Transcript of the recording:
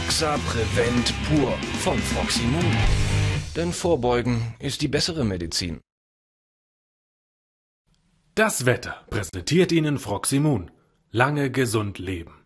Axa Prevent Pur von Froximon. Denn Vorbeugen ist die bessere Medizin. Das Wetter präsentiert Ihnen Froximon. Lange gesund leben.